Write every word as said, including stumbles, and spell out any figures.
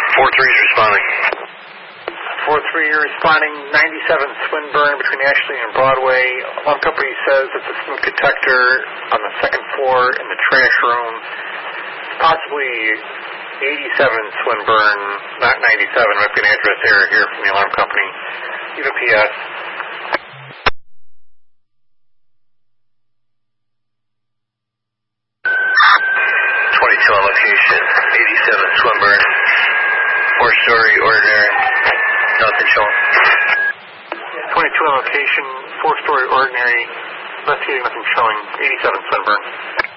four three is responding. four three, you're responding. ninety-seven Swinburne between Ashley and Broadway. Alarm company says it's a smoke detector on the second floor in the trash room. Possibly eighty-seven Swinburne, not ninety-seven. Might be an address error here from the alarm company. Leave a P S. twenty-two on location, eighty-seven Swinburne, four-story ordinary, nothing showing. twenty-two on location, four-story ordinary, investigating, nothing showing, eighty-seven Swinburne.